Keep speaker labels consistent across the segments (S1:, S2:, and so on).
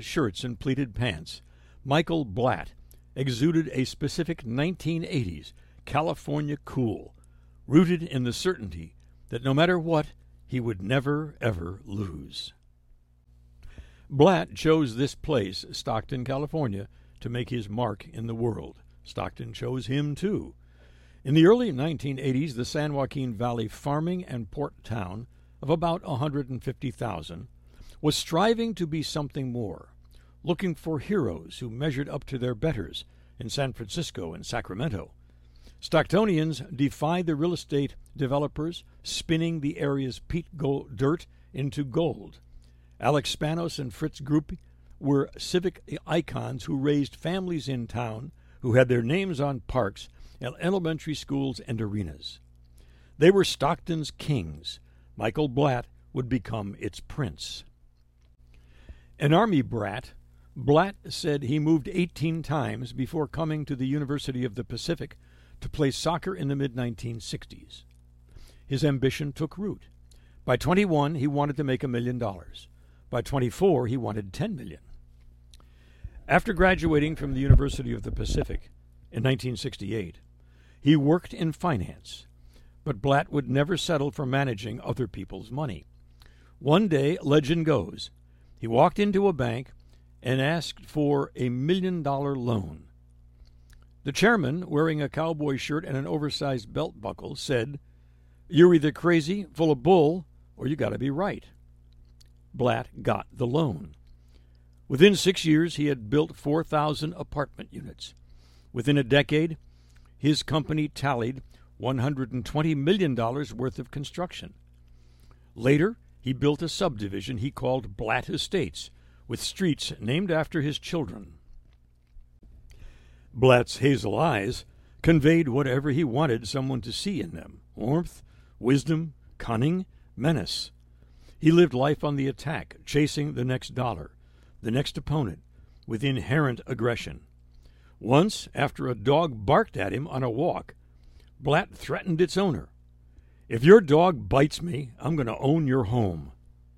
S1: shirts and pleated pants, Michael Blatt exuded a specific 1980s California cool, rooted in the certainty that no matter what, he would never, ever lose. Blatt chose this place, Stockton, California, to make his mark in the world. Stockton chose him, too. In the early 1980s, the San Joaquin Valley farming and port town of about 150,000 was striving to be something more, looking for heroes who measured up to their betters in San Francisco and Sacramento. Stocktonians defied the real estate developers, spinning the area's peat dirt into gold. Alex Spanos and Fritz Gruppe were civic icons who raised families in town who had their names on parks, elementary schools, and arenas. They were Stockton's kings. Michael Blatt would become its prince. An Army brat, Blatt said he moved 18 times before coming to the University of the Pacific to play soccer in the mid-1960s. His ambition took root. By 21, he wanted to make $1 million. By 24, he wanted $10 million. After graduating from the University of the Pacific in 1968, he worked in finance, but Blatt would never settle for managing other people's money. One day, legend goes, he walked into a bank and asked for a $1 million loan. The chairman, wearing a cowboy shirt and an oversized belt buckle, said, "You're either crazy, full of bull, or you got to be right." Blatt got the loan. Within 6 years, he had built 4,000 apartment units. Within a decade, his company tallied $120 million worth of construction. Later, he built a subdivision he called Blatt Estates, with streets named after his children. Blatt's hazel eyes conveyed whatever he wanted someone to see in them: warmth, wisdom, cunning, menace. He lived life on the attack, chasing the next dollar, the next opponent, with inherent aggression. Once, after a dog barked at him on a walk, Blatt threatened its owner. "If your dog bites me, I'm going to own your home."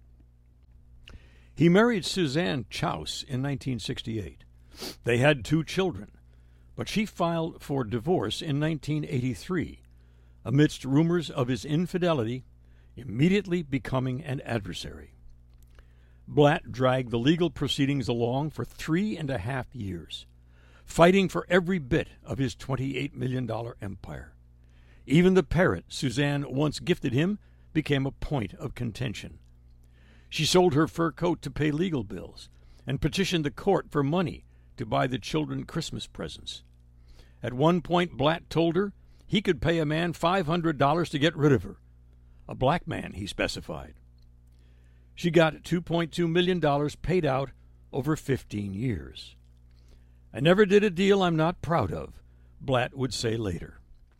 S1: He married Suzanne Chouse in 1968. They had 2 children, but she filed for divorce in 1983, amidst rumors of his infidelity, immediately becoming an adversary. Blatt dragged the legal proceedings along for 3.5 years, fighting for every bit of his $28 million empire. Even the parrot Suzanne once gifted him became a point of contention. She sold her fur coat to pay legal bills and petitioned the court for money to buy the children Christmas presents. At one point, Blatt told her he could pay a man $500 to get rid of her. A black man, he specified. She got $2.2 million paid out over 15 years. "I never did a deal I'm not proud of," Blatt would say later.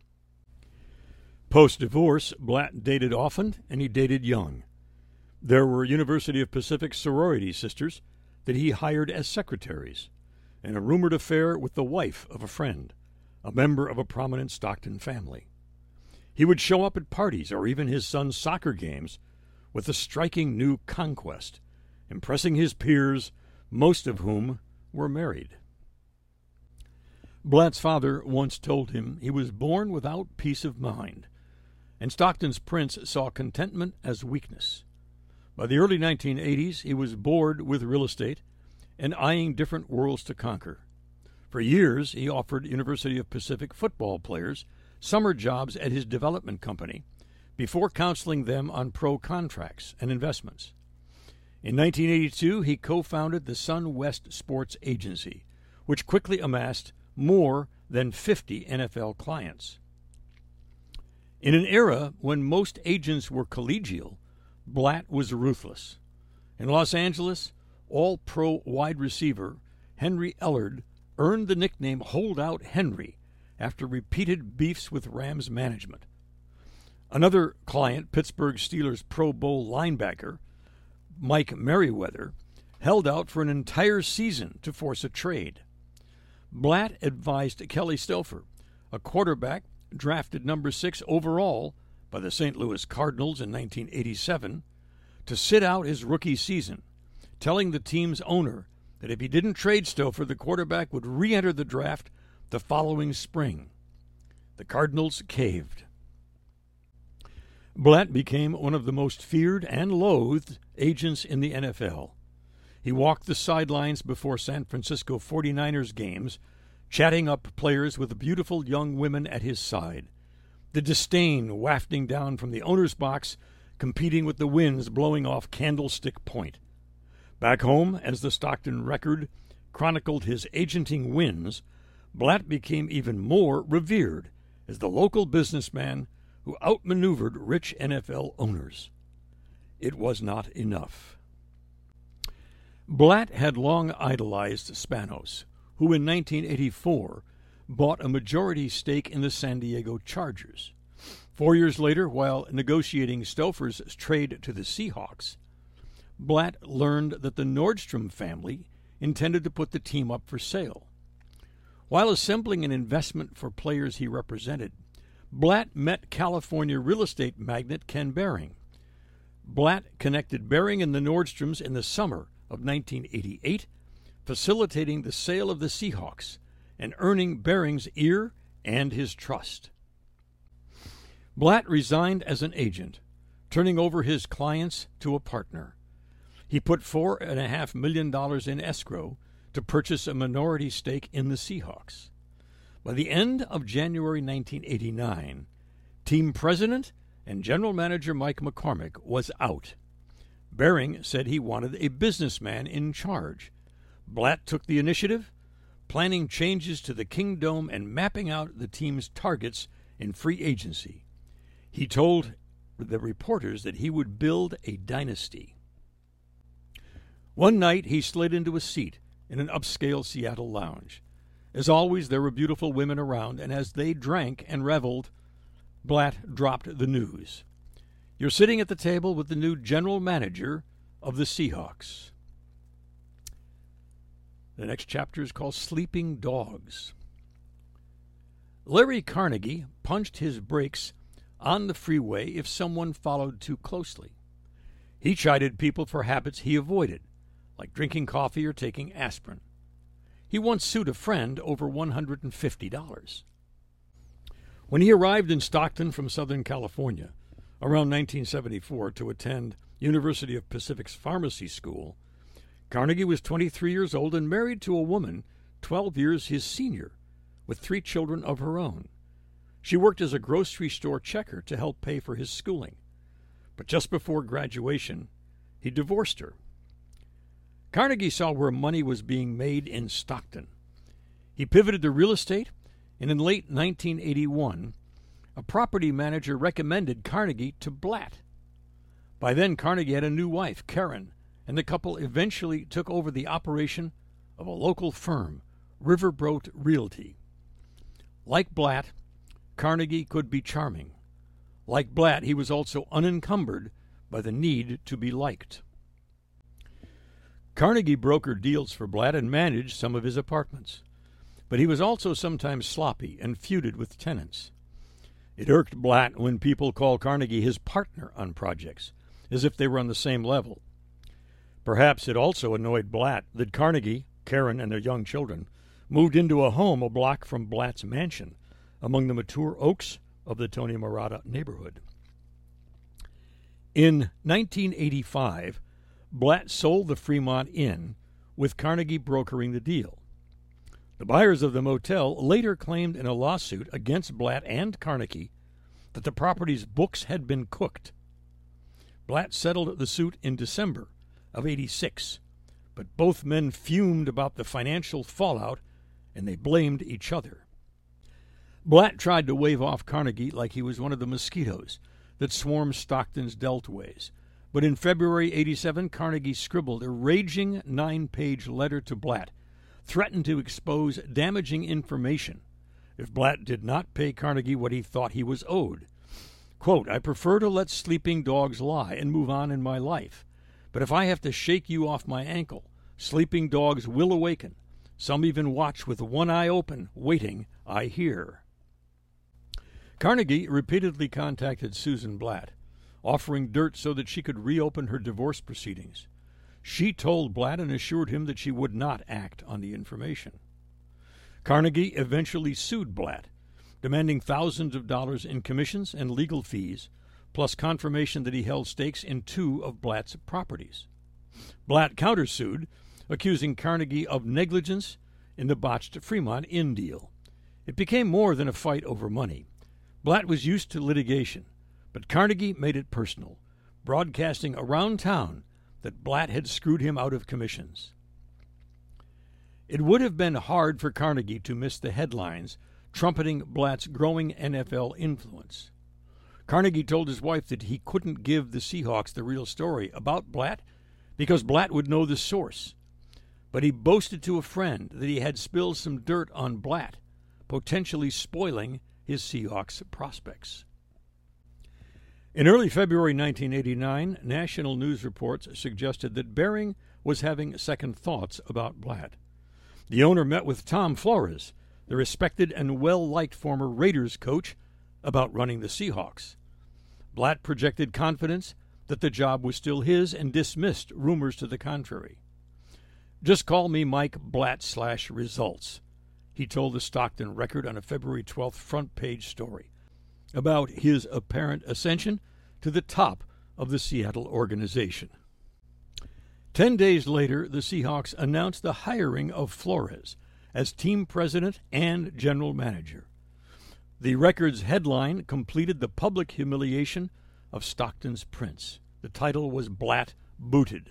S1: Post-divorce, Blatt dated often and he dated young. There were University of Pacific sorority sisters that he hired as secretaries, and a rumored affair with the wife of a friend, a member of a prominent Stockton family. He would show up at parties or even his son's soccer games with a striking new conquest, impressing his peers, most of whom were married. Blatt's father once told him he was born without peace of mind, and Stockton's prince saw contentment as weakness. By the early 1980s, he was bored with real estate and eyeing different worlds to conquer. For years, he offered University of Pacific football players summer jobs at his development company before counseling them on pro contracts and investments. In 1982, he co-founded the Sun West Sports Agency, which quickly amassed more than 50 NFL clients. In an era when most agents were collegial, Blatt was ruthless. In Los Angeles, all-pro wide receiver Henry Ellard earned the nickname Holdout Henry after repeated beefs with Rams management. Another client, Pittsburgh Steelers Pro Bowl linebacker Mike Merriweather, held out for an entire season to force a trade. Blatt advised Kelly Stelfer, a quarterback drafted number 6 overall by the St. Louis Cardinals in 1987, to sit out his rookie season, telling the team's owner that if he didn't trade Stouffer, the quarterback would re-enter the draft the following spring. The Cardinals caved. Blatt became one of the most feared and loathed agents in the NFL. He walked the sidelines before San Francisco 49ers games, chatting up players with beautiful young women at his side, the disdain wafting down from the owner's box, competing with the winds blowing off Candlestick Point. Back home, as the Stockton Record chronicled his agenting wins, Blatt became even more revered as the local businessman who outmaneuvered rich NFL owners. It was not enough. Blatt had long idolized Spanos, who in 1984 bought a majority stake in the San Diego Chargers. 4 years later, while negotiating Stouffer's trade to the Seahawks, Blatt learned that the Nordstrom family intended to put the team up for sale. While assembling an investment for players he represented, Blatt met California real estate magnate Ken Behring. Blatt connected Behring and the Nordstroms in the summer of 1988, facilitating the sale of the Seahawks and earning Behring's ear and his trust. Blatt resigned as an agent, turning over his clients to a partner. He put $4.5 million in escrow to purchase a minority stake in the Seahawks. By the end of January 1989, team president and general manager Mike McCormick was out. Behring said he wanted a businessman in charge. Blatt took the initiative, planning changes to the Kingdome and mapping out the team's targets in free agency. He told the reporters that he would build a dynasty. One night he slid into a seat in an upscale Seattle lounge. As always, there were beautiful women around, and as they drank and reveled, Blatt dropped the news. "You're sitting at the table with the new general manager of the Seahawks." The next chapter is called Sleeping Dogs. Larry Carnegie punched his brakes on the freeway if someone followed too closely. He chided people for habits he avoided, like drinking coffee or taking aspirin. He once sued a friend over $150. When he arrived in Stockton from Southern California around 1974 to attend University of Pacific's pharmacy school, Carnegie was 23 years old and married to a woman 12 years his senior, with 3 children of her own. She worked as a grocery store checker to help pay for his schooling. But just before graduation, he divorced her. Carnegie saw where money was being made in Stockton. He pivoted to real estate, and in late 1981, a property manager recommended Carnegie to Blatt. By then, Carnegie had a new wife, Karen, and the couple eventually took over the operation of a local firm, Riverboat Realty. Like Blatt, Carnegie could be charming. Like Blatt, he was also unencumbered by the need to be liked. Carnegie brokered deals for Blatt and managed some of his apartments, but he was also sometimes sloppy and feuded with tenants. It irked Blatt when people called Carnegie his partner on projects, as if they were on the same level. Perhaps it also annoyed Blatt that Carnegie, Karen, and their young children moved into a home a block from Blatt's mansion, among the mature oaks of the Tony Marotta neighborhood. In 1985, Blatt sold the Fremont Inn, with Carnegie brokering the deal. The buyers of the motel later claimed in a lawsuit against Blatt and Carnegie that the property's books had been cooked. Blatt settled the suit in December of '86, but both men fumed about the financial fallout, and they blamed each other. Blatt tried to wave off Carnegie like he was one of the mosquitoes that swarmed Stockton's deltaways. But in February '87, Carnegie scribbled a raging 9-page letter to Blatt, threatened to expose damaging information if Blatt did not pay Carnegie what he thought he was owed. Quote, "I prefer to let sleeping dogs lie and move on in my life. But if I have to shake you off my ankle, sleeping dogs will awaken. Some even watch with one eye open, waiting, I hear." Carnegie repeatedly contacted Susan Blatt, offering dirt so that she could reopen her divorce proceedings. She told Blatt and assured him that she would not act on the information. Carnegie eventually sued Blatt, demanding thousands of dollars in commissions and legal fees, plus confirmation that he held stakes in 2 of Blatt's properties. Blatt countersued, accusing Carnegie of negligence in the botched Fremont Inn deal. It became more than a fight over money. Blatt was used to litigation, but Carnegie made it personal, broadcasting around town that Blatt had screwed him out of commissions. It would have been hard for Carnegie to miss the headlines trumpeting Blatt's growing NFL influence. Carnegie told his wife that he couldn't give the Seahawks the real story about Blatt because Blatt would know the source. But he boasted to a friend that he had spilled some dirt on Blatt, potentially spoiling his Seahawks prospects. In early February 1989, national news reports suggested that Behring was having second thoughts about Blatt. The owner met with Tom Flores, the respected and well-liked former Raiders coach, about running the Seahawks. Blatt projected confidence that the job was still his and dismissed rumors to the contrary. "Just call me Mike Blatt/results," he told the Stockton Record on a February 12th front-page story about his apparent ascension to the top of the Seattle organization. 10 days later, the Seahawks announced the hiring of Flores as team president and general manager. The Record's headline completed the public humiliation of Stockton's prince. The title was Blatt Booted.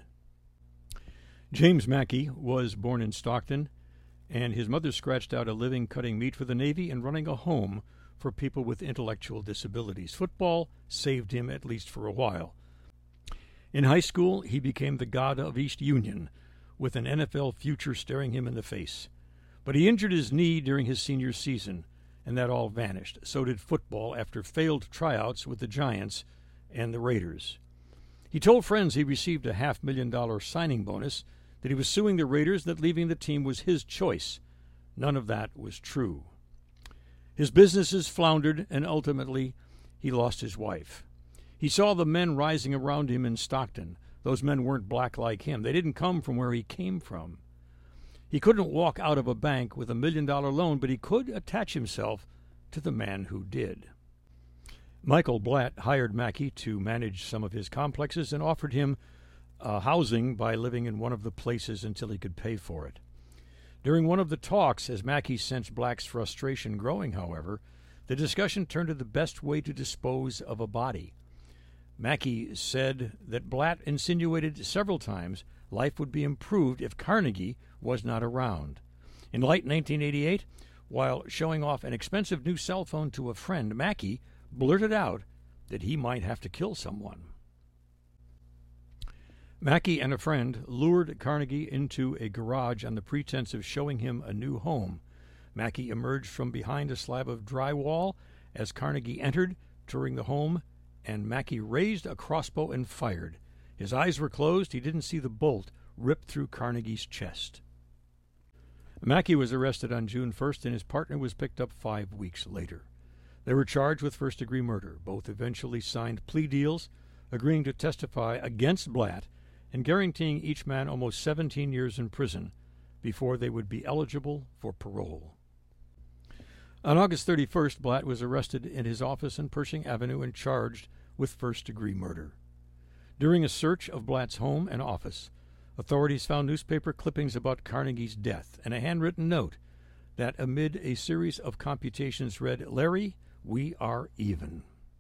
S1: James Mackey was born in Stockton, and his mother scratched out a living cutting meat for the Navy and running a home for people with intellectual disabilities. Football saved him, at least for a while. In high school, he became the god of East Union, with an NFL future staring him in the face. But he injured his knee during his senior season, and that all vanished. So did football after failed tryouts with the Giants and the Raiders. He told friends he received a $500,000 signing bonus, that he was suing the Raiders, that leaving the team was his choice. None of that was true. His businesses floundered, and ultimately he lost his wife. He saw the men rising around him in Stockton. Those men weren't black like him. They didn't come from where he came from. He couldn't walk out of a bank with $1 million loan, but he could attach himself to the man who did. Michael Blatt hired Mackey to manage some of his complexes and offered him housing by living in one of the places until he could pay for it. During one of the talks, as Mackey sensed Blatt's frustration growing, however, the discussion turned to the best way to dispose of a body. Mackey said that Blatt insinuated several times life would be improved if Carnegie was not around. In late 1988, while showing off an expensive new cell phone to a friend, Mackey blurted out that he might have to kill someone. Mackey and a friend lured Carnegie into a garage on the pretense of showing him a new home. Mackey emerged from behind a slab of drywall as Carnegie entered, touring the home, and Mackey raised a crossbow and fired. His eyes were closed. He didn't see the bolt rip through Carnegie's chest. Mackey was arrested on June 1st, and his partner was picked up 5 weeks later. They were charged with first-degree murder. Both eventually signed plea deals, agreeing to testify against Blatt and guaranteeing each man almost 17 years in prison before they would be eligible for parole. On August 31st, Blatt was arrested in his office in Pershing Avenue and charged with first-degree murder. During a search of Blatt's home and office, authorities found newspaper clippings about Carnegie's death and a handwritten note that, amid a series of computations, read, "Larry, we are even."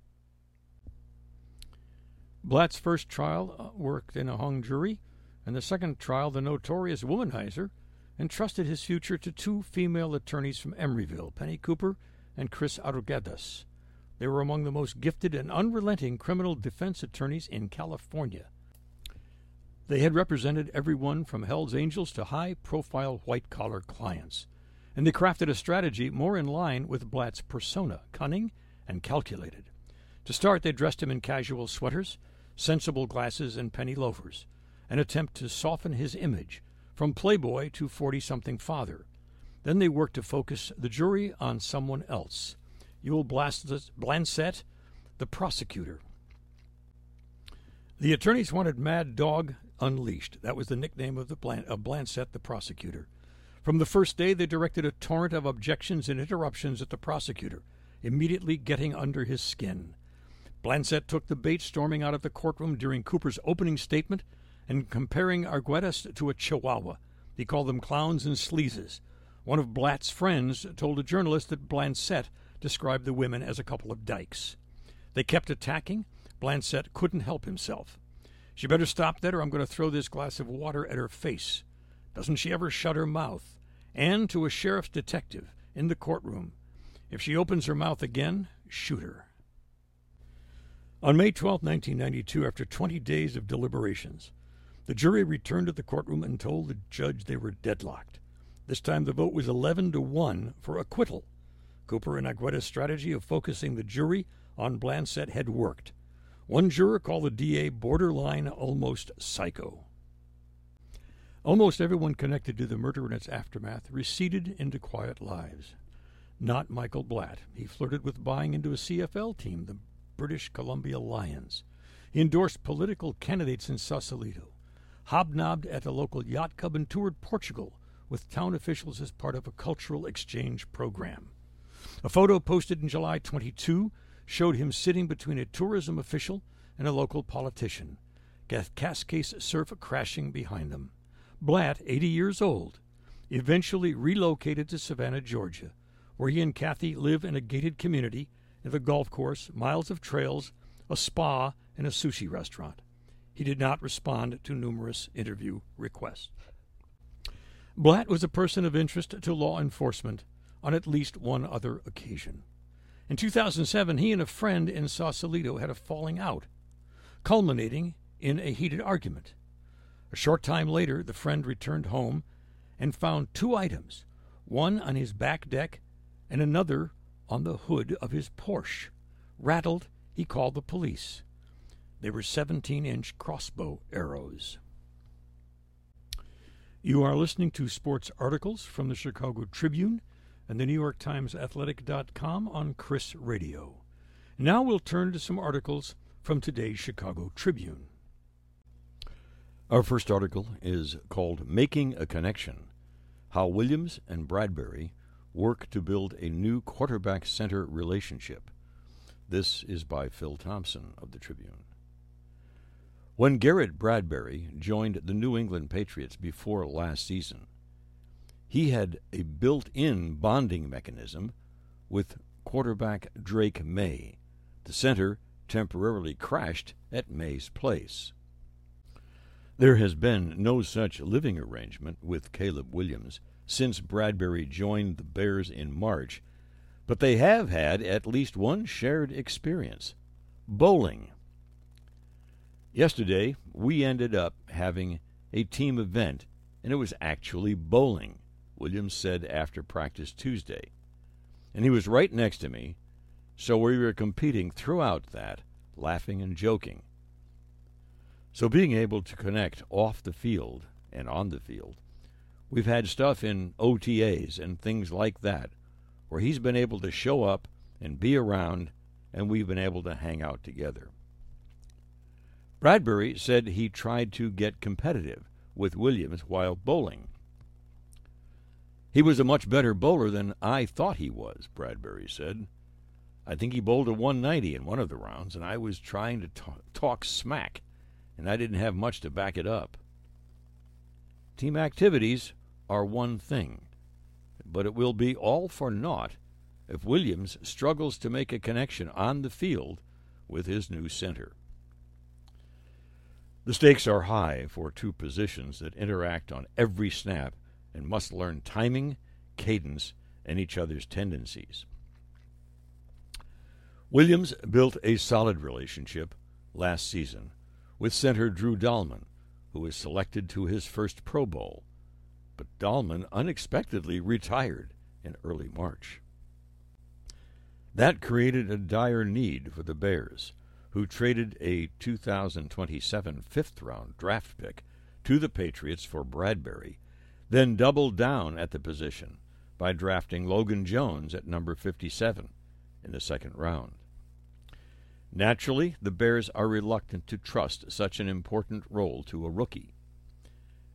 S1: Blatt's first trial worked in a hung jury, and the second trial, the notorious womanizer entrusted his future to 2 female attorneys from Emeryville, Penny Cooper and Chris Arguedas. They were among the most gifted and unrelenting criminal defense attorneys in California. They had represented everyone from Hell's Angels to high-profile white-collar clients, and they crafted a strategy more in line with Blatt's persona, cunning and calculated. To start, they dressed him in casual sweaters, sensible glasses, and penny loafers, an attempt to soften his image from playboy to 40-something father. Then they worked to focus the jury on someone else, Ewell Blansett, the prosecutor. The attorneys wanted Mad Dog Unleashed. That was the nickname of Blancett, the prosecutor. From the first day, they directed a torrent of objections and interruptions at the prosecutor, immediately getting under his skin. Blancett took the bait, storming out of the courtroom during Cooper's opening statement and comparing Arguedas to a chihuahua. He called them clowns and sleazes. One of Blatt's friends told a journalist that Blancett described the women as a couple of dykes. They kept attacking. Blancett couldn't help himself. "She better stop that, or I'm going to throw this glass of water at her face. Doesn't she ever shut her mouth?" And to a sheriff's detective in the courtroom, "If she opens her mouth again, shoot her." On May 12, 1992, after 20 days of deliberations, the jury returned to the courtroom and told the judge they were deadlocked. This time the vote was 11-1 for acquittal. Cooper and Arguedas' strategy of focusing the jury on Blancett had worked. One juror called the DA borderline, almost psycho. Almost everyone connected to the murder and its aftermath receded into quiet lives. Not Michael Blatt. He flirted with buying into a CFL team, the British Columbia Lions. He endorsed political candidates in Sausalito, hobnobbed at a local yacht club, and toured Portugal with town officials as part of a cultural exchange program. A photo posted in July 22 showed him sitting between a tourism official and a local politician, Cascais surf crashing behind them. Blatt, 80 years old, eventually relocated to Savannah, Georgia, where he and Kathy live in a gated community with a golf course, miles of trails, a spa, and a sushi restaurant. He did not respond to numerous interview requests. Blatt was a person of interest to law enforcement on at least one other occasion. In 2007, he and a friend in Sausalito had a falling out, culminating in a heated argument. A short time later, the friend returned home and found 2 items, one on his back deck and another on the hood of his Porsche. Rattled, he called the police. They were 17-inch crossbow arrows. You are listening to sports articles from the Chicago Tribune and the New York Times Athletic.com on Chris Radio. Now we'll turn to some articles from today's Chicago Tribune. Our first article is called Making a Connection: How Williams and Bradbury Work to Build a New Quarterback-Center Relationship. This is by Phil Thompson of the Tribune. When Garrett Bradbury joined the New England Patriots before last season, he had a built-in bonding mechanism with quarterback Drake May. The center temporarily crashed at May's place. There has been no such living arrangement with Caleb Williams since Bradbury joined the Bears in March, but they have had at least one shared experience: bowling. Yesterday, we ended up having a team event, and it was actually bowling, Williams said after practice Tuesday. And he was right next to me, so we were competing throughout that, laughing and joking. So being able to connect off the field and on the field, we've had stuff in OTAs and things like that, where he's been able to show up and be around, and we've been able to hang out together. Bradbury said he tried to get competitive with Williams while bowling. He was a much better bowler than I thought he was, Bradbury said. I think he bowled a 190 in one of the rounds, and I was trying to talk smack, and I didn't have much to back it up. Team activities are one thing, but it will be all for naught if Williams struggles to make a connection on the field with his new center. The stakes are high for two positions that interact on every snap and must learn timing, cadence, and each other's tendencies. Williams built a solid relationship last season with center Drew Dalman, who was selected to his first Pro Bowl, but Dalman unexpectedly retired in early March. That created a dire need for the Bears, who traded a 2027 fifth-round draft pick to the Patriots for Bradbury, then doubled down at the position by drafting Logan Jones at number 57 in the second round. Naturally, the Bears are reluctant to trust such an important role to a rookie.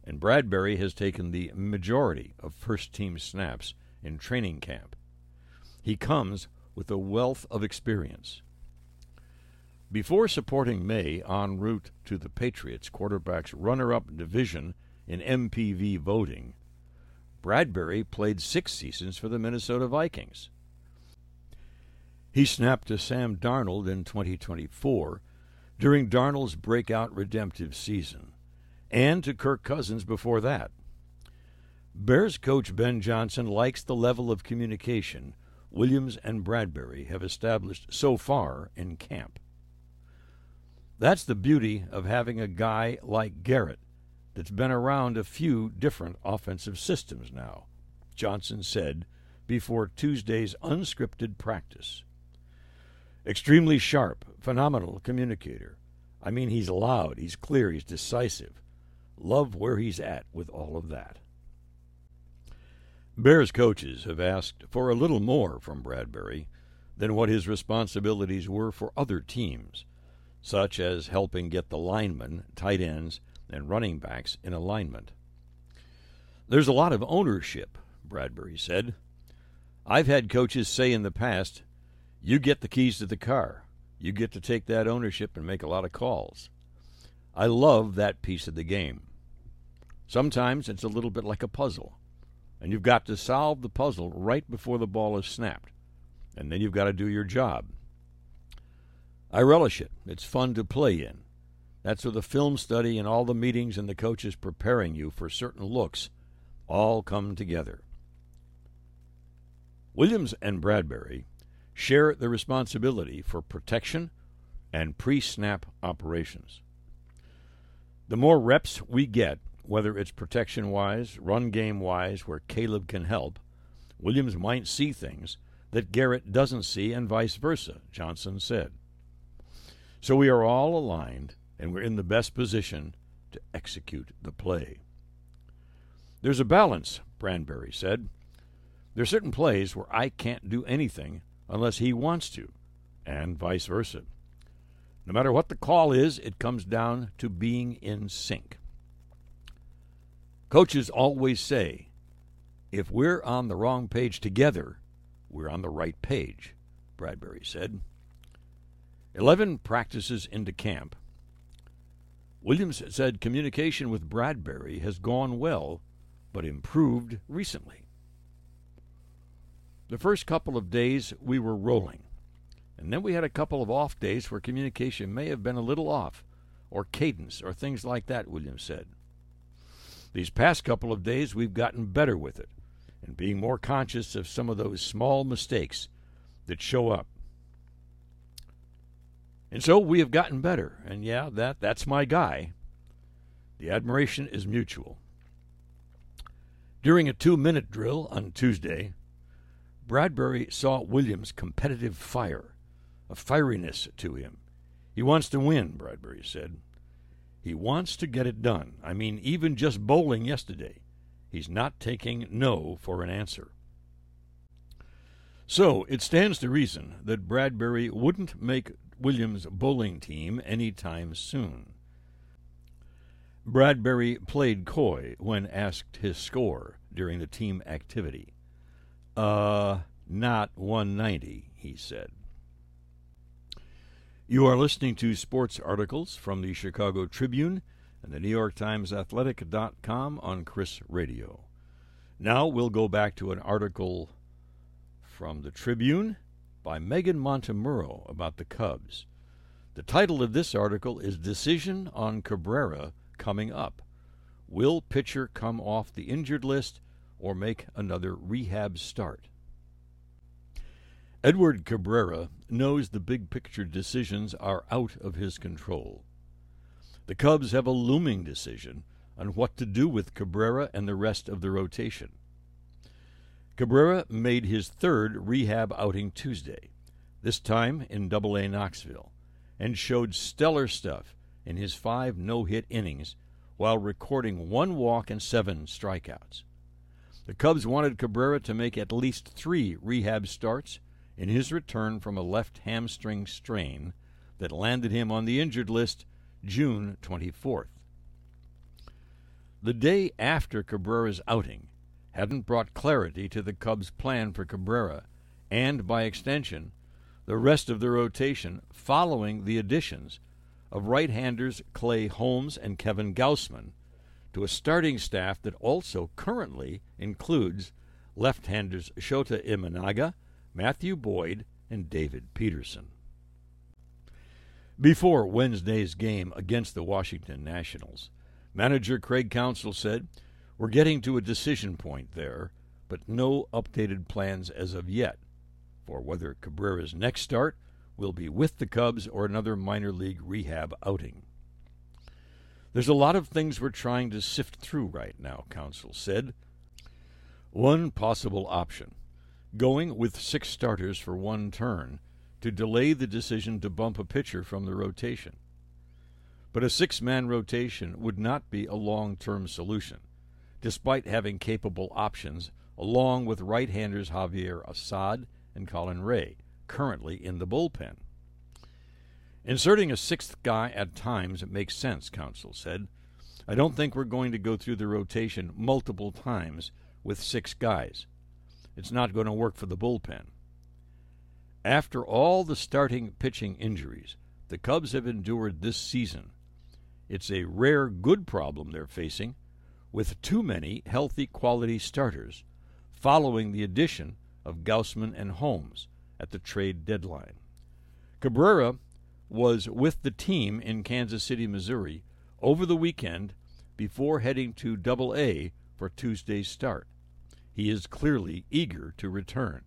S1: and Bradbury has taken the majority of first-team snaps in training camp. He comes with a wealth of experience. Before supporting May en route to the Patriots quarterback's runner-up division in MPV voting, Bradbury played 6 seasons for the Minnesota Vikings. He snapped to Sam Darnold in 2024 during Darnold's breakout redemptive season, and to Kirk Cousins before that. Bears coach Ben Johnson likes the level of communication Williams and Bradbury have established so far in camp. That's the beauty of having a guy like Garrett that's been around a few different offensive systems now, Johnson said before Tuesday's unscripted practice. Extremely sharp, phenomenal communicator. I mean, he's loud, he's clear, he's decisive. Love where he's at with all of that. Bears coaches have asked for a little more from Bradbury than what his responsibilities were for other teams, such as helping get the linemen, tight ends, and running backs in alignment. There's a lot of ownership, Bradbury said. I've had coaches say in the past, you get the keys to the car. You get to take that ownership and make a lot of calls. I love that piece of the game. Sometimes it's a little bit like a puzzle, and you've got to solve the puzzle right before the ball is snapped, and then you've got to do your job. I relish it. It's fun to play in. That's where the film study and all the meetings and the coaches preparing you for certain looks all come together. Williams and Bradbury share the responsibility for protection and pre-snap operations. The more reps we get, whether it's protection-wise, run game-wise, where Caleb can help, Williams might see things that Garrett doesn't see and vice versa, Johnson said. So we are all aligned, and we're in the best position to execute the play. There's a balance, Bradbury said. There are certain plays where I can't do anything unless he wants to, and vice versa. No matter what the call is, it comes down to being in sync. Coaches always say, if we're on the wrong page together, we're on the right page, Bradbury said. 11 practices into camp. Williams said communication with Bradbury has gone well, but improved recently. The first couple of days we were rolling, and then we had a couple of off days where communication may have been a little off, or cadence, or things like that, Williams said. These past couple of days we've gotten better with it, and being more conscious of some of those small mistakes that show up. And so we have gotten better, and yeah, that's my guy. The admiration is mutual. During a 2-minute drill on Tuesday, Bradbury saw Williams' competitive fire, a fieriness to him. He wants to win, Bradbury said. He wants to get it done. I mean, even just bowling yesterday, he's not taking no for an answer. So it stands to reason that Bradbury wouldn't make Williams' bowling team anytime soon. Bradbury played coy when asked his score during the team activity. Not 190, he said. You are listening to sports articles from the Chicago Tribune and the New York Times Athletic.com on Chris Radio. Now we'll go back to an article from the Tribune by Megan Montemurro about the Cubs. The title of this article is Decision on Cabrera Coming Up. Will pitcher come off the injured list or make another rehab start? Edward Cabrera knows the big-picture decisions are out of his control. The Cubs have a looming decision on what to do with Cabrera and the rest of the rotation. Cabrera made his third rehab outing Tuesday, this time in Double-A Knoxville, and showed stellar stuff in his 5 no-hit innings while recording 1 walk and 7 strikeouts. The Cubs wanted Cabrera to make at least 3 rehab starts in his return from a left hamstring strain that landed him on the injured list June 24th. The day after Cabrera's outing hadn't brought clarity to the Cubs' plan for Cabrera and, by extension, the rest of the rotation following the additions of right-handers Clay Holmes and Kevin Gausman to a starting staff that also currently includes left-handers Shota Imanaga, Matthew Boyd, and David Peterson. Before Wednesday's game against the Washington Nationals, manager Craig Counsell said, "We're getting to a decision point there, but no updated plans as of yet for whether Cabrera's next start will be with the Cubs or another minor league rehab outing." "There's a lot of things we're trying to sift through right now," Counsell said. "One possible option, going with 6 starters for one turn to delay the decision to bump a pitcher from the rotation. But a 6-man rotation would not be a long-term solution, despite having capable options along with right-handers Javier Assad and Colin Ray, currently in the bullpen. Inserting a 6th guy at times makes sense," Counsell said. "I don't think we're going to go through the rotation multiple times with 6 guys. It's not going to work for the bullpen. After all the starting pitching injuries the Cubs have endured this season, it's a rare good problem they're facing, with too many healthy quality starters following the addition of Gausman and Holmes at the trade deadline. Cabrera was with the team in Kansas City, Missouri, over the weekend before heading to Double-A for Tuesday's start. He is clearly eager to return.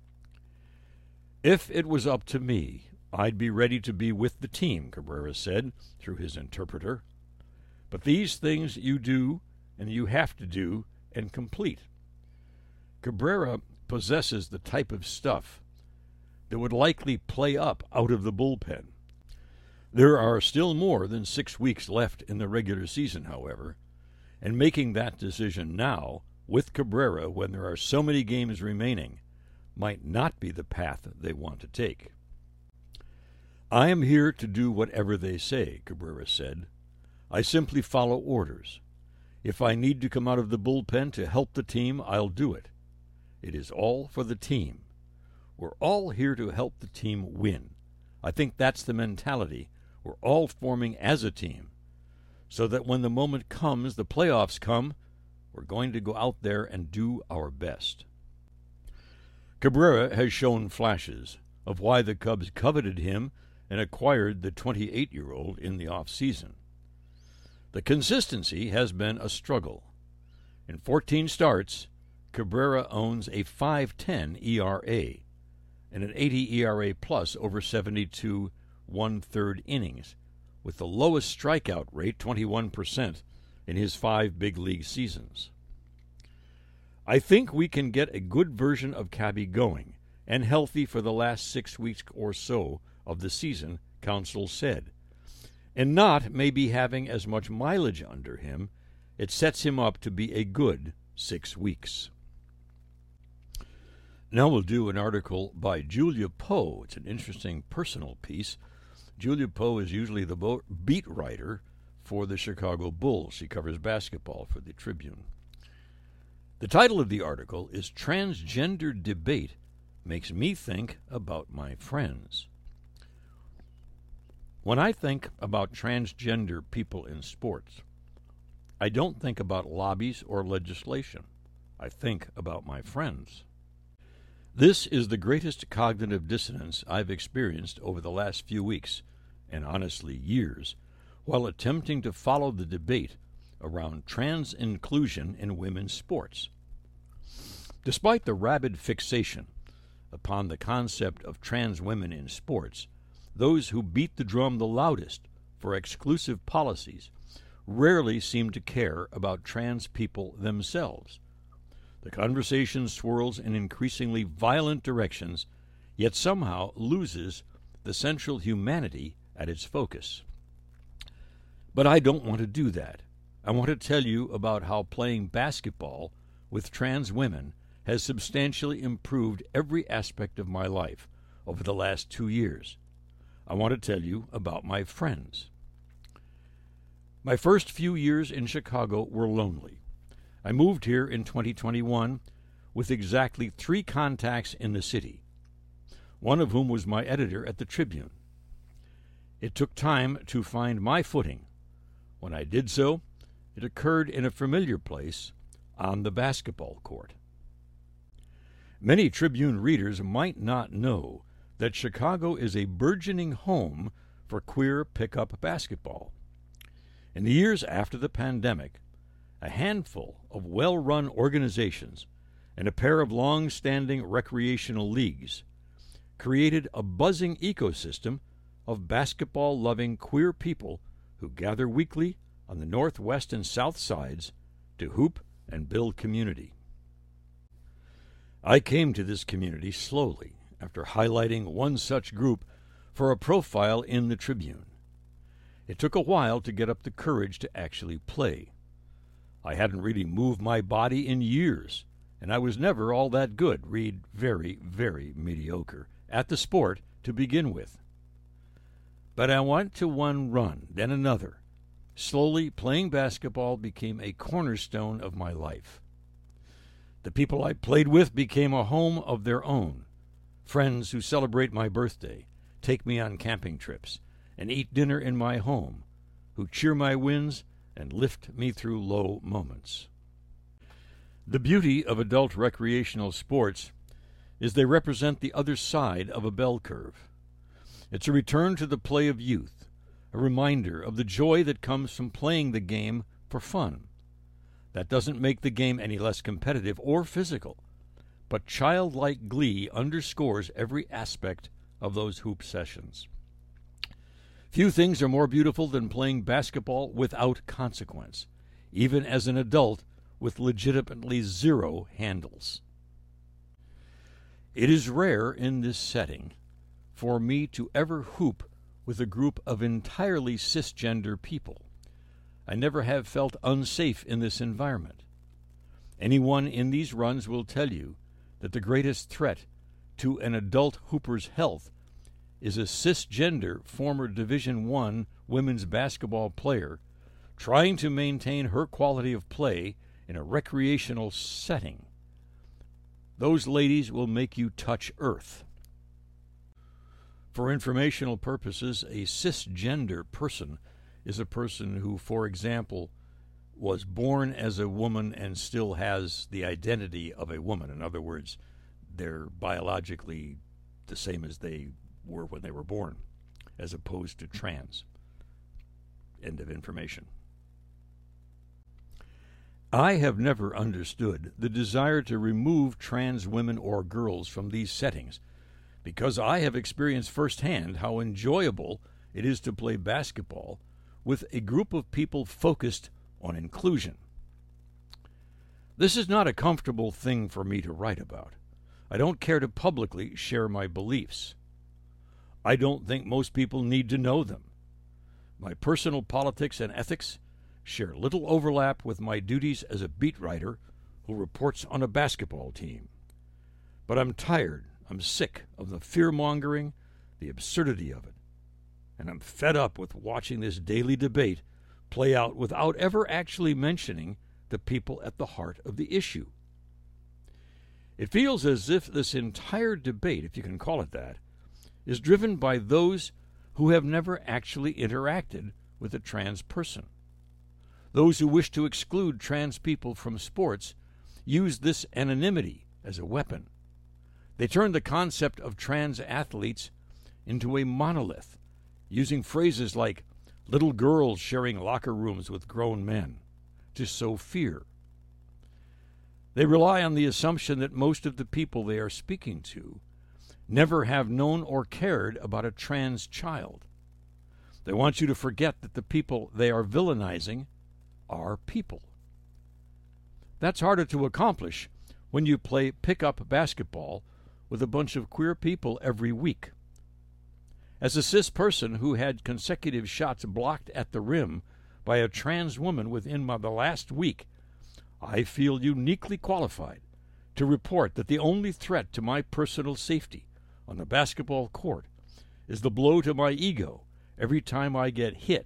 S1: If it was up to me, I'd be ready to be with the team," Cabrera said through his interpreter. "But these things you do and you have to do and complete." Cabrera possesses the type of stuff that would likely play up out of the bullpen. There are still more than 6 weeks left in the regular season, however, and making that decision now with Cabrera when there are so many games remaining might not be the path they want to take. "I am here to do whatever they say," Cabrera said. "I simply follow orders. If I need to come out of the bullpen to help the team, I'll do it. It is all for the team. We're all here to help the team win. I think that's the mentality we're all forming as a team, so that when the moment comes, the playoffs come, we're going to go out there and do our best." Cabrera has shown flashes of why the Cubs coveted him and acquired the 28-year-old in the offseason. The consistency has been a struggle. In 14 starts, Cabrera owns a 5.10 ERA and an 80 ERA plus over 72 1/3 innings, with the lowest strikeout rate, 21%, in his 5 big league seasons. "I think we can get a good version of Cabby going and healthy for the last 6 weeks or so of the season," Counsell said. "And not maybe having as much mileage under him, it sets him up to be a good 6 weeks." Now we'll do an article by Julia Poe. It's an interesting personal piece. Julia Poe is usually the beat writer for the Chicago Bulls. She covers basketball for the Tribune. The title of the article is "Transgender Debate Makes Me Think About My Friends." When I think about transgender people in sports, I don't think about lobbies or legislation. I think about my friends. This is the greatest cognitive dissonance I've experienced over the last few weeks, and honestly years, while attempting to follow the debate around trans inclusion in women's sports. Despite the rabid fixation upon the concept of trans women in sports, those who beat the drum the loudest for exclusive policies rarely seem to care about trans people themselves. The conversation swirls in increasingly violent directions, yet somehow loses the central humanity at its focus. But I don't want to do that. I want to tell you about how playing basketball with trans women has substantially improved every aspect of my life over the last 2 years. I want to tell you about my friends. My first few years in Chicago were lonely. I moved here in 2021 with exactly 3 contacts in the city, one of whom was my editor at the Tribune. It took time to find my footing. When I did so, it occurred in a familiar place, on the basketball court. Many Tribune readers might not know that Chicago is a burgeoning home for queer pickup basketball. In the years after the pandemic, a handful of well-run organizations and a pair of long-standing recreational leagues created a buzzing ecosystem of basketball-loving queer people who gather weekly on the northwest and south sides to hoop and build community. I came to this community slowly after highlighting one such group for a profile in the Tribune. It took a while to get up the courage to actually play. I hadn't really moved my body in years, and I was never all that good, read very, very mediocre, at the sport to begin with. But I went to one run, then another. Slowly, playing basketball became a cornerstone of my life. The people I played with became a home of their own, friends who celebrate my birthday, take me on camping trips, and eat dinner in my home, who cheer my wins and lift me through low moments. The beauty of adult recreational sports is they represent the other side of a bell curve. It's a return to the play of youth, a reminder of the joy that comes from playing the game for fun. That doesn't make the game any less competitive or physical, but childlike glee underscores every aspect of those hoop sessions. Few things are more beautiful than playing basketball without consequence, even as an adult with legitimately 0 handles. It is rare in this setting for me to ever hoop with a group of entirely cisgender people. I never have felt unsafe in this environment. Anyone in these runs will tell you that the greatest threat to an adult hooper's health is a cisgender former Division I women's basketball player trying to maintain her quality of play in a recreational setting. Those ladies will make you touch earth. For informational purposes, a cisgender person is a person who, for example, was born as a woman and still has the identity of a woman. In other words, they're biologically the same as they were when they were born, as opposed to trans. End of information. I have never understood the desire to remove trans women or girls from these settings, because I have experienced firsthand how enjoyable it is to play basketball with a group of people focused on inclusion. This is not a comfortable thing for me to write about. I don't care to publicly share my beliefs. I don't think most people need to know them. My personal politics and ethics share little overlap with my duties as a beat writer who reports on a basketball team. But I'm tired, I'm sick of the fear-mongering, the absurdity of it, and I'm fed up with watching this daily debate play out without ever actually mentioning the people at the heart of the issue. It feels as if this entire debate, if you can call it that, is driven by those who have never actually interacted with a trans person. Those who wish to exclude trans people from sports use this anonymity as a weapon. They turn the concept of trans athletes into a monolith, using phrases like little girls sharing locker rooms with grown men to sow fear. They rely on the assumption that most of the people they are speaking to never have known or cared about a trans child. They want you to forget that the people they are villainizing are people. That's harder to accomplish when you play pickup basketball with a bunch of queer people every week. As a cis person who had consecutive shots blocked at the rim by a trans woman within the last week, I feel uniquely qualified to report that the only threat to my personal safety on the basketball court is the blow to my ego every time I get hit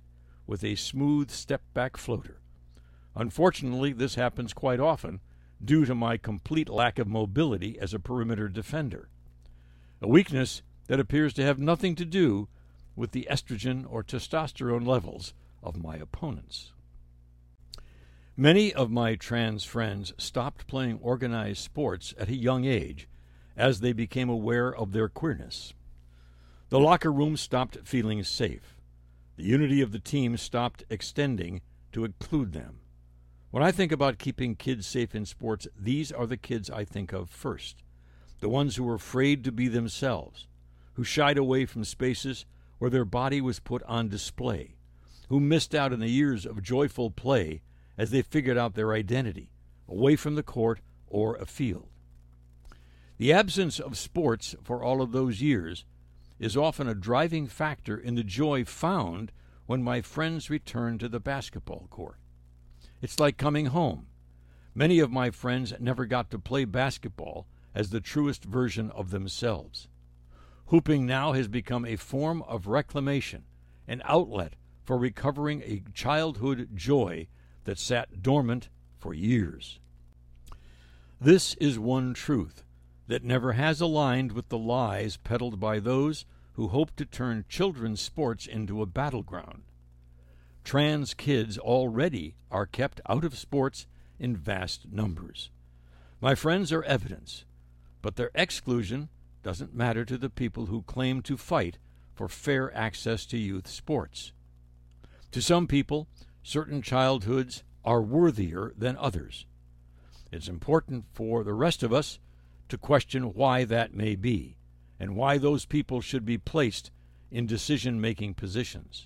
S1: with a smooth step-back floater. Unfortunately, this happens quite often due to my complete lack of mobility as a perimeter defender, a weakness that appears to have nothing to do with the estrogen or testosterone levels of my opponents. Many of my trans friends stopped playing organized sports at a young age as they became aware of their queerness. The locker room stopped feeling safe. The unity of the team stopped extending to include them. When I think about keeping kids safe in sports, these are the kids I think of first. The ones who were afraid to be themselves, who shied away from spaces where their body was put on display, who missed out on the years of joyful play as they figured out their identity, away from the court or a field. The absence of sports for all of those years is often a driving factor in the joy found when my friends return to the basketball court. It's like coming home. Many of my friends never got to play basketball as the truest version of themselves. Hooping now has become a form of reclamation, an outlet for recovering a childhood joy that sat dormant for years. This is one truth that never has aligned with the lies peddled by those who hope to turn children's sports into a battleground. Trans kids already are kept out of sports in vast numbers. My friends are evidence, but their exclusion doesn't matter to the people who claim to fight for fair access to youth sports. To some people, certain childhoods are worthier than others. It's important for the rest of us to question why that may be, and why those people should be placed in decision-making positions.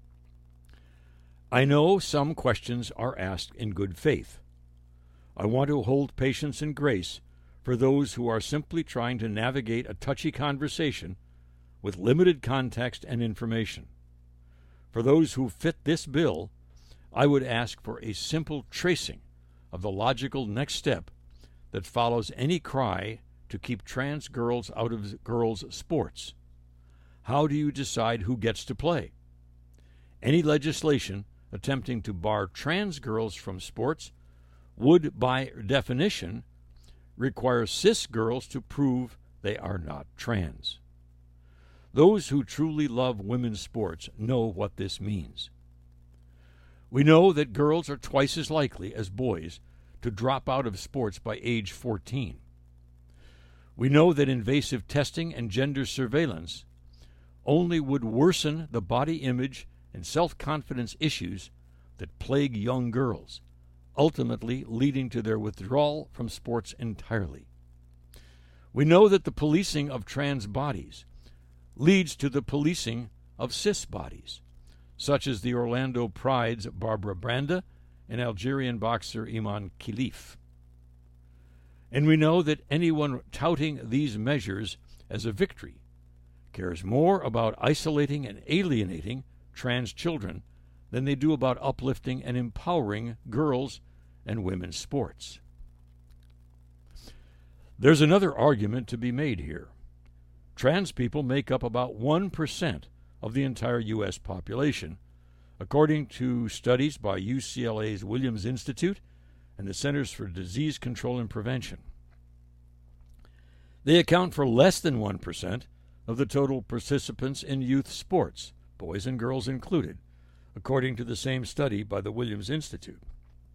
S1: I know some questions are asked in good faith. I want to hold patience and grace for those who are simply trying to navigate a touchy conversation with limited context and information. For those who fit this bill, I would ask for a simple tracing of the logical next step that follows any cry to keep trans girls out of girls' sports. How do you decide who gets to play? Any legislation attempting to bar trans girls from sports would, by definition, require cis girls to prove they are not trans. Those who truly love women's sports know what this means. We know that girls are twice as likely as boys to drop out of sports by age 14. We know that invasive testing and gender surveillance only would worsen the body image and self-confidence issues that plague young girls, ultimately leading to their withdrawal from sports entirely. We know that the policing of trans bodies leads to the policing of cis bodies, such as the Orlando Pride's Barbara Branda and Algerian boxer Iman Khalif. And we know that anyone touting these measures as a victory cares more about isolating and alienating trans children than they do about uplifting and empowering girls and women's sports. There's another argument to be made here. Trans people make up about 1% of the entire U.S. population, according to studies by UCLA's Williams Institute and the Centers for Disease Control and Prevention. They account for less than 1% of the total participants in youth sports, boys and girls included, according to the same study by the Williams Institute.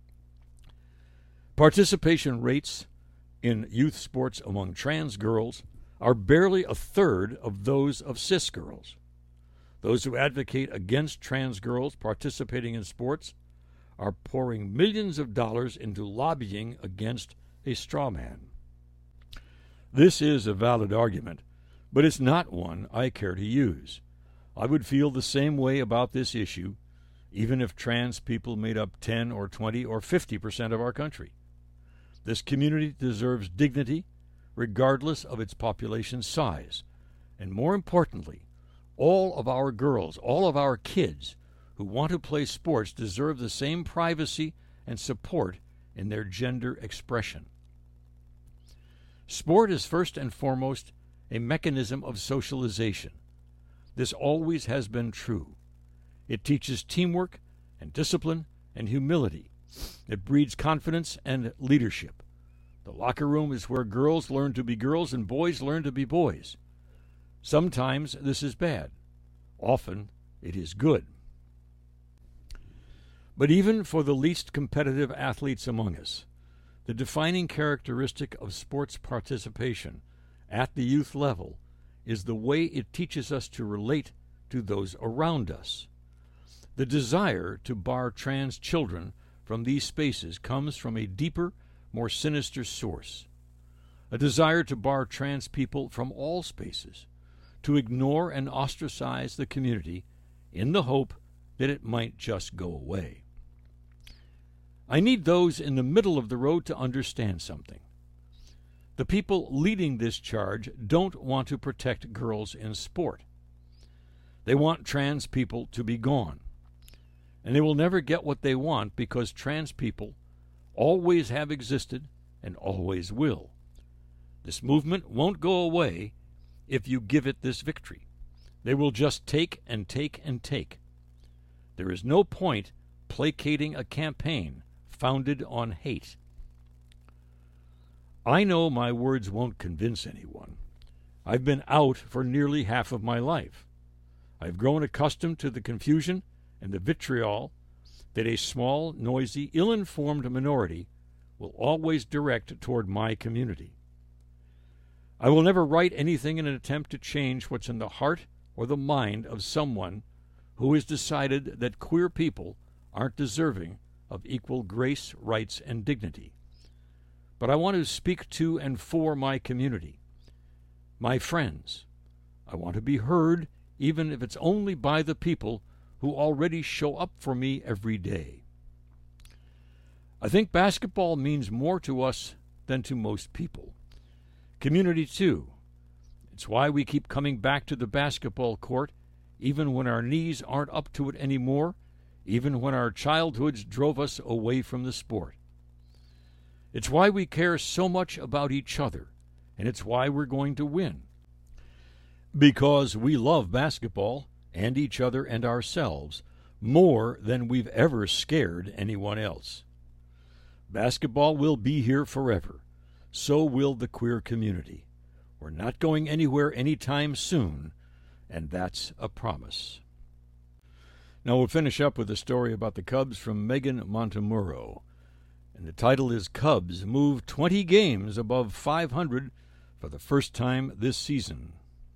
S1: Participation rates in youth sports among trans girls are barely a third of those of cis girls. Those who advocate against trans girls participating in sports are pouring millions of dollars into lobbying against a straw man. This is a valid argument, but it's not one I care to use. I would feel the same way about this issue even if trans people made up 10 or 20 or 50% of our country. This community deserves dignity regardless of its population size, and more importantly, all of our girls, all of our kids who want to play sports deserve the same privacy and support in their gender expression. Sport is first and foremost a mechanism of socialization. This always has been true. It teaches teamwork and discipline and humility. It breeds confidence and leadership. The locker room is where girls learn to be girls and boys learn to be boys. Sometimes this is bad. Often it is good. But even for the least competitive athletes among us, the defining characteristic of sports participation at the youth level is the way it teaches us to relate to those around us. The desire to bar trans children from these spaces comes from a deeper, more sinister source. A desire to bar trans people from all spaces, to ignore and ostracize the community in the hope that it might just go away. I need those in the middle of the road to understand something. The people leading this charge don't want to protect girls in sport. They want trans people to be gone. And they will never get what they want because trans people always have existed and always will. This movement won't go away if you give it this victory. They will just take and take and take. There is no point placating a campaign founded on hate. I know my words won't convince anyone. I've been out for nearly half of my life. I've grown accustomed to the confusion and the vitriol that a small, noisy, ill-informed minority will always direct toward my community. I will never write anything in an attempt to change what's in the heart or the mind of someone who has decided that queer people aren't deserving of equal grace, rights, and dignity. But I want to speak to and for my community, my friends. I want to be heard, even if it's only by the people who already show up for me every day. I think basketball means more to us than to most people. Community, too. It's why we keep coming back to the basketball court, even when our knees aren't up to it anymore, even when our childhoods drove us away from the sport. It's why we care so much about each other, and it's why we're going to win. Because we love basketball and each other and ourselves more than we've ever scared anyone else. Basketball will be here forever. So will the queer community. We're not going anywhere anytime soon, and that's a promise. Now we'll finish up with a story about the Cubs from Megan Montemurro. And the title is Cubs Move 20 Games Above 500 for the first time this season.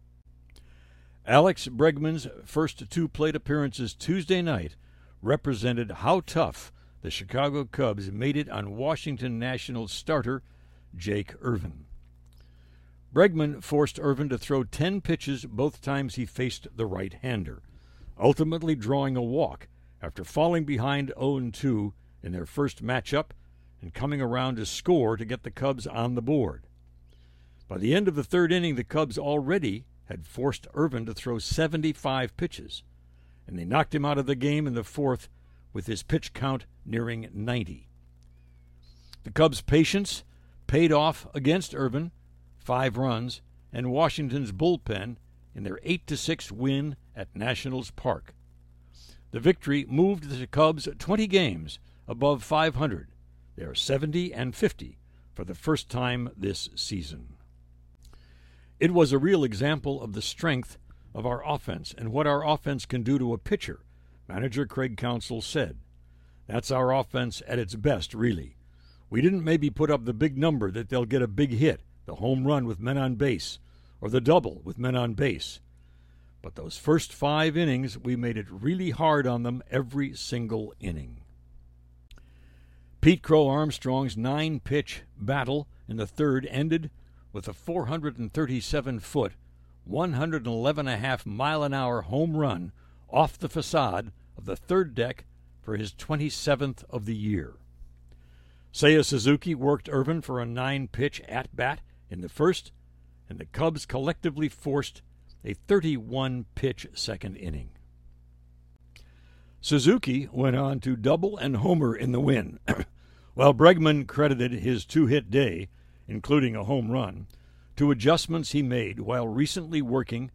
S1: Alex Bregman's first two plate appearances Tuesday night represented how tough the Chicago Cubs made it on Washington Nationals starter Jake Irvin. Bregman forced Irvin to throw 10 pitches both times he faced the right-hander, ultimately drawing a walk after falling behind 0-2 in their first matchup and coming around to score to get the Cubs on the board. By the end of the third inning, the Cubs already had forced Irvin to throw 75 pitches, and they knocked him out of the game in the fourth with his pitch count nearing 90. The Cubs' patience paid off against Irvin, 5 runs, and Washington's bullpen in their 8-6 win at Nationals Park. The victory moved the Cubs 20 games above 500. They are 70-50 for the first time this season. It was a real example of the strength of our offense and what our offense can do to a pitcher, manager Craig Counsell said. That's our offense at its best, really. We didn't maybe put up the big number that they'll get a big hit, the home run with men on base, or the double with men on base. But those first 5 innings, we made it really hard on them every single inning. Pete Crow Armstrong's 9-pitch battle in the third ended with a 437-foot, 111.5-mile-an-hour home run off the facade of the third deck for his 27th of the year. Seiya Suzuki worked Irvin for a 9-pitch at-bat in the first, and the Cubs collectively forced a 31-pitch second inning. Suzuki went on to double and homer in the win, while Bregman credited his 2-hit day, including a home run, to adjustments he made while recently working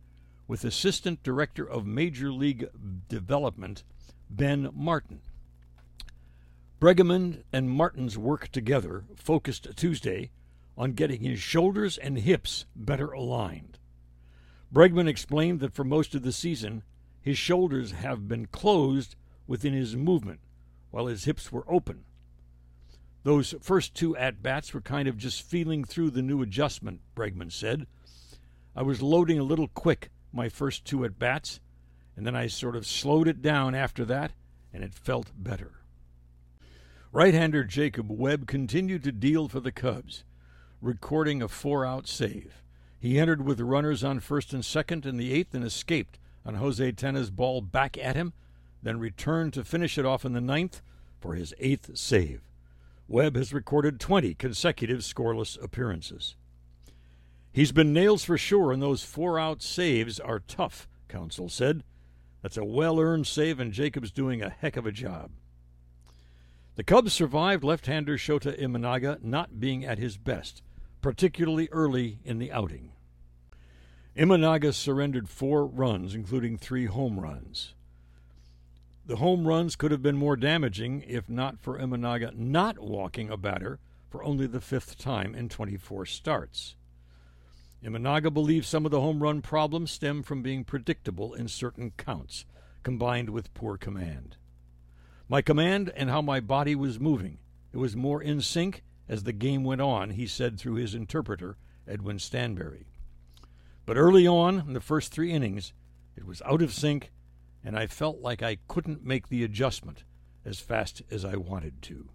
S1: with Assistant Director of Major League Development Ben Martin. Bregman and Martin's work together focused Tuesday on getting his shoulders and hips better aligned. Bregman explained that for most of the season, his shoulders have been closed within his movement, while his hips were open. Those first two at-bats were kind of just feeling through the new adjustment, Bregman said. I was loading a little quick my first two at-bats, and then I sort of slowed it down after that, and it felt better. Right-hander Jacob Webb continued to deal for the Cubs, recording a 4-out save. He entered with the runners on first and second in the eighth and escaped on Jose Tena's ball back at him, then returned to finish it off in the ninth for his eighth save. Webb has recorded 20 consecutive scoreless appearances. He's been nails for sure, and those 4-out saves are tough, Counsell said. That's a well-earned save, and Jacob's doing a heck of a job. The Cubs survived left-hander Shota Imanaga not being at his best, particularly early in the outing. Imanaga surrendered 4 runs, including 3 home runs. The home runs could have been more damaging if not for Imanaga not walking a batter for only the 5th time in 24 starts. Imanaga believes some of the home run problems stem from being predictable in certain counts, combined with poor command. My command and how my body was moving. It was more in sync as the game went on, he said through his interpreter, Edwin Stanberry. But early on, in the first 3 innings, it was out of sync, and I felt like I couldn't make the adjustment as fast as I wanted to.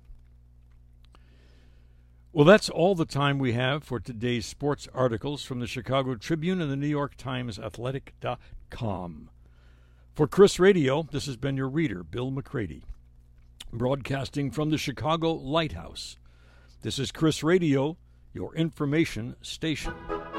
S1: Well, that's all the time we have for today's sports articles from the Chicago Tribune and the New York Times Athletic.com. For Chris Radio, this has been your reader, Bill McCready, broadcasting from the Chicago Lighthouse. This is Chris Radio, your information station.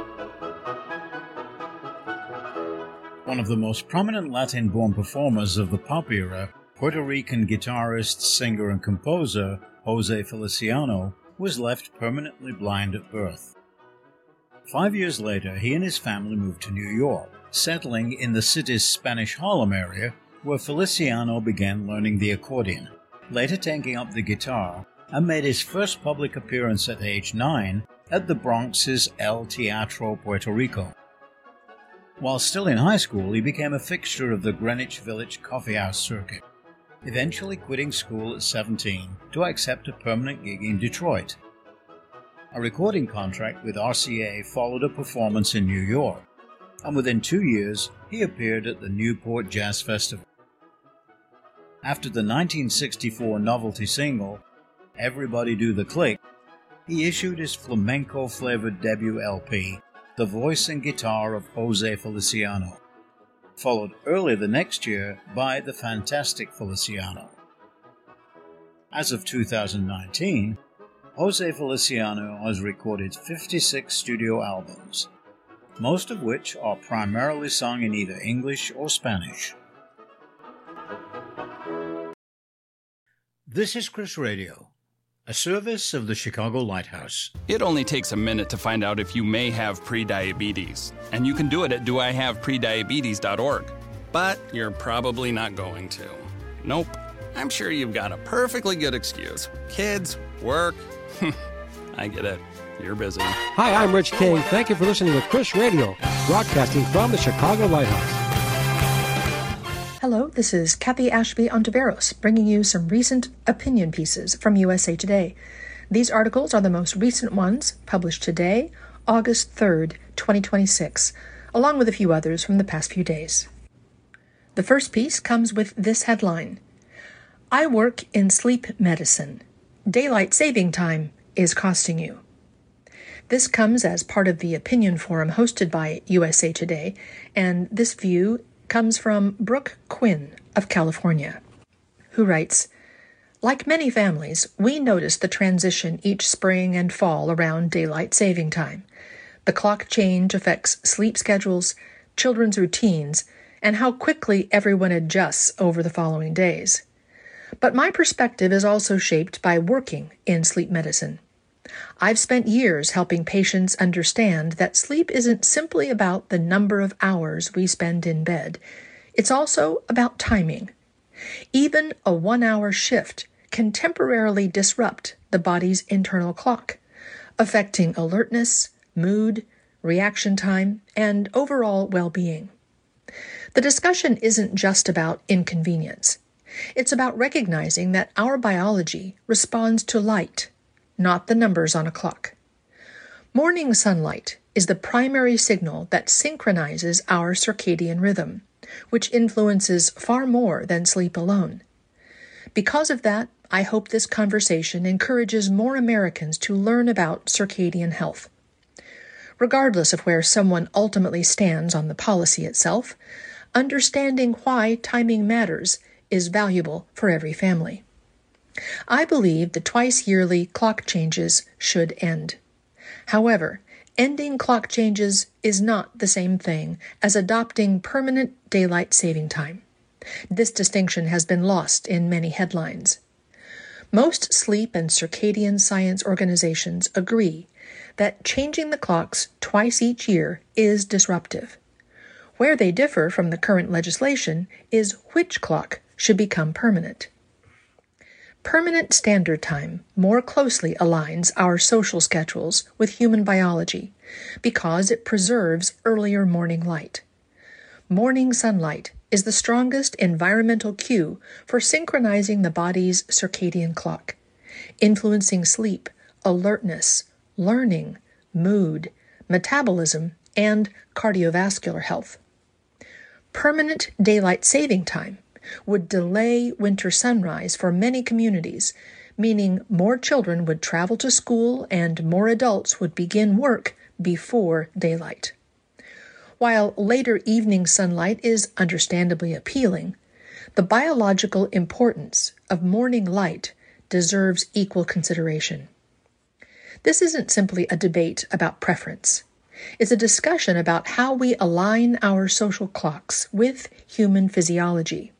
S2: One of the most prominent Latin-born performers of the pop era, Puerto Rican guitarist, singer, and composer Jose Feliciano was left permanently blind at birth. 5 years later, he and his family moved to New York, settling in the city's Spanish Harlem area, where Feliciano began learning the accordion, later taking up the guitar, and made his first public appearance at age 9 at the Bronx's El Teatro Puerto Rico. While still in high school, he became a fixture of the Greenwich Village coffeehouse circuit, eventually quitting school at 17 to accept a permanent gig in Detroit. A recording contract with RCA followed a performance in New York, and within 2 years, he appeared at the Newport Jazz Festival. After the 1964 novelty single, Everybody Do the Click, he issued his flamenco-flavored debut LP, The Voice and Guitar of Jose Feliciano, followed early the next year by The Fantastic Feliciano. As of 2019, Jose Feliciano has recorded 56 studio albums, most of which are primarily sung in either English or Spanish. This is Chris Radio, a service of the Chicago Lighthouse.
S3: It only takes a minute to find out if you may have prediabetes, and you can do it at doihaveprediabetes.org. But you're probably not going to. Nope. I'm sure you've got a perfectly good excuse. Kids, work. I get it. You're busy.
S4: Hi, I'm Rich King. Thank you for listening to Chris Radio, broadcasting from the Chicago Lighthouse.
S5: Hello, this is Kathy Ashby Ontiveros, bringing you some recent opinion pieces from USA Today. These articles are the most recent ones, published today, August 3rd, 2026, along with a few others from the past few days. The first piece comes with this headline: I work in sleep medicine. Daylight saving time is costing you. This comes as part of the opinion forum hosted by USA Today, and this view comes from Brooke Quinn of California, who writes, like many families, we notice the transition each spring and fall around daylight saving time. The clock change affects sleep schedules, children's routines, and how quickly everyone adjusts over the following days. But my perspective is also shaped by working in sleep medicine. I've spent years helping patients understand that sleep isn't simply about the number of hours we spend in bed. It's also about timing. Even a 1-hour shift can temporarily disrupt the body's internal clock, affecting alertness, mood, reaction time, and overall well-being. The discussion isn't just about inconvenience. It's about recognizing that our biology responds to light, not the numbers on a clock. Morning sunlight is the primary signal that synchronizes our circadian rhythm, which influences far more than sleep alone. Because of that, I hope this conversation encourages more Americans to learn about circadian health. Regardless of where someone ultimately stands on the policy itself, understanding why timing matters is valuable for every family. I believe the twice-yearly clock changes should end. However, ending clock changes is not the same thing as adopting permanent daylight saving time. This distinction has been lost in many headlines. Most sleep and circadian science organizations agree that changing the clocks twice each year is disruptive. Where they differ from the current legislation is which clock should become permanent. Permanent standard time more closely aligns our social schedules with human biology because it preserves earlier morning light. Morning sunlight is the strongest environmental cue for synchronizing the body's circadian clock, influencing sleep, alertness, learning, mood, metabolism, and cardiovascular health. Permanent daylight saving time would delay winter sunrise for many communities, meaning more children would travel to school and more adults would begin work before daylight. While later evening sunlight is understandably appealing, the biological importance of morning light deserves equal consideration. This isn't simply a debate about preference. It's a discussion about how we align our social clocks with human physiology.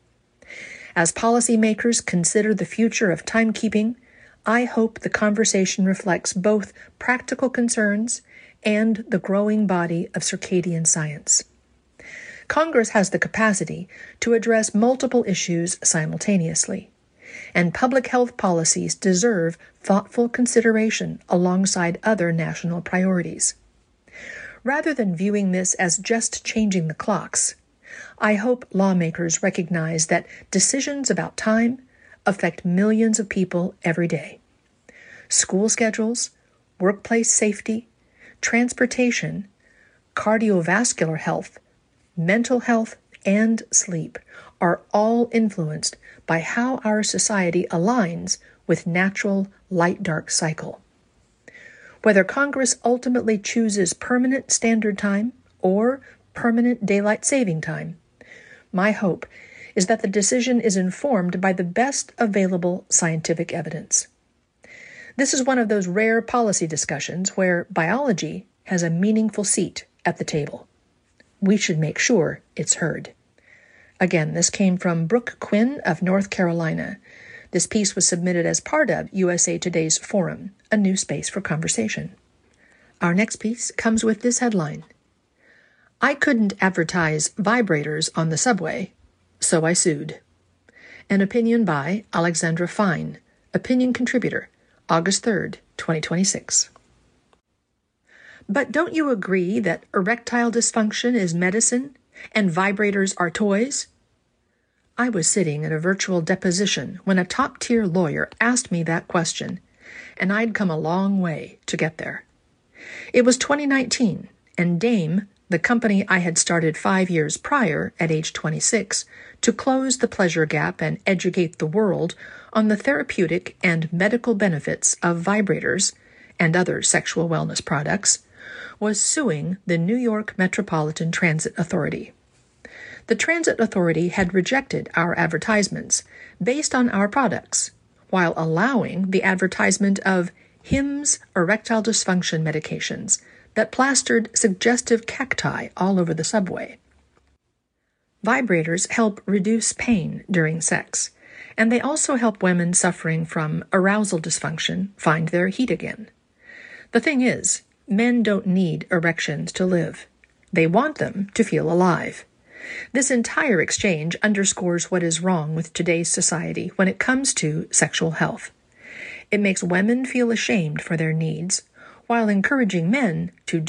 S5: As policymakers consider the future of timekeeping, I hope the conversation reflects both practical concerns and the growing body of circadian science. Congress has the capacity to address multiple issues simultaneously, and public health policies deserve thoughtful consideration alongside other national priorities. Rather than viewing this as just changing the clocks, I hope lawmakers recognize that decisions about time affect millions of people every day. School schedules, workplace safety, transportation, cardiovascular health, mental health, and sleep are all influenced by how our society aligns with natural light-dark cycle. Whether Congress ultimately chooses permanent standard time or permanent daylight saving time, my hope is that the decision is informed by the best available scientific evidence. This is one of those rare policy discussions where biology has a meaningful seat at the table. We should make sure it's heard. Again, this came from Brooke Quinn of North Carolina. This piece was submitted as part of USA Today's Forum, a new space for conversation. Our next piece comes with this headline: I couldn't advertise vibrators on the subway, so I sued. An opinion by Alexandra Fine, opinion contributor, August 3rd, 2026. But don't you agree that erectile dysfunction is medicine and vibrators are toys? I was sitting in a virtual deposition when a top-tier lawyer asked me that question, and I'd come a long way to get there. It was 2019, and Dame, the company I had started 5 years prior at age 26 to close the pleasure gap and educate the world on the therapeutic and medical benefits of vibrators and other sexual wellness products, was suing the New York Metropolitan Transit Authority. The Transit Authority had rejected our advertisements based on our products, while allowing the advertisement of Hims erectile dysfunction medications that plastered suggestive cacti all over the subway. Vibrators help reduce pain during sex, and they also help women suffering from arousal dysfunction find their heat again. The thing is, men don't need erections to live. They want them to feel alive. This entire exchange underscores what is wrong with today's society when it comes to sexual health. It makes women feel ashamed for their needs, while encouraging men to